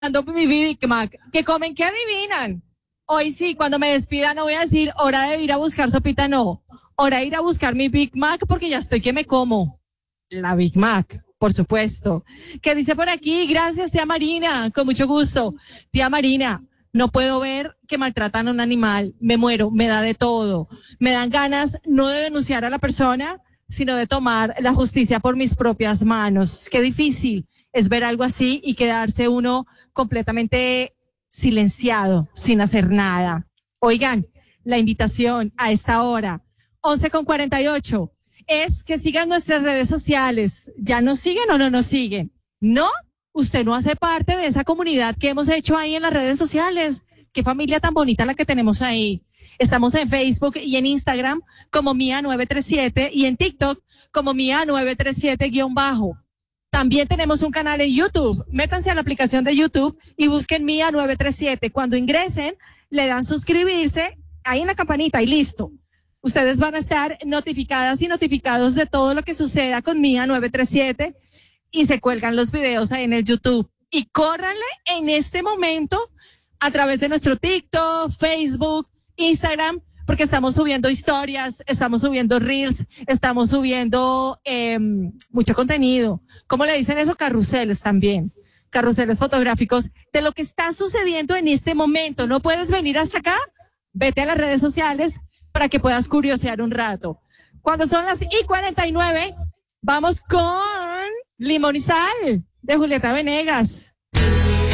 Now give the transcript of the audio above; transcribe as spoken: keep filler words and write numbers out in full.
mi Big Mac. ¿Qué comen? ¿Qué adivinan? Hoy sí, cuando me despida no voy a decir hora de ir a buscar sopita, no. Hora de ir a buscar mi Big Mac porque ya estoy que me como. La Big Mac, por supuesto. ¿Qué dice por aquí? Gracias, tía Marina, con mucho gusto. Tía Marina, no puedo ver que maltratan a un animal. Me muero, me da de todo. Me dan ganas no de denunciar a la persona, sino de tomar la justicia por mis propias manos. Qué difícil es ver algo así y quedarse uno completamente silenciado, sin hacer nada. Oigan, la invitación a esta hora, once con cuarenta y ocho, es que sigan nuestras redes sociales. ¿Ya nos siguen o no nos siguen? ¿No? Usted no hace parte de esa comunidad que hemos hecho ahí en las redes sociales. Qué familia tan bonita la que tenemos ahí. Estamos en Facebook y en Instagram como Mía nueve tres siete y en TikTok como Mía nueve tres siete guión bajo. También tenemos un canal en YouTube. Métanse a la aplicación de YouTube y busquen Mía nueve tres siete. Cuando ingresen, le dan suscribirse ahí en la campanita y listo. Ustedes van a estar notificadas y notificados de todo lo que suceda con Mía nueve tres siete y se cuelgan los videos ahí en el YouTube. Y córranle en este momento a través de nuestro TikTok, Facebook, Instagram, porque estamos subiendo historias, estamos subiendo reels, estamos subiendo eh, mucho contenido. ¿Cómo le dicen eso? Carruseles también. Carruseles fotográficos de lo que está sucediendo en este momento. ¿No puedes venir hasta acá? Vete a las redes sociales para que puedas curiosear un rato. Cuando son las y cuarenta y nueve, vamos con Limón y Sal de Julieta Venegas.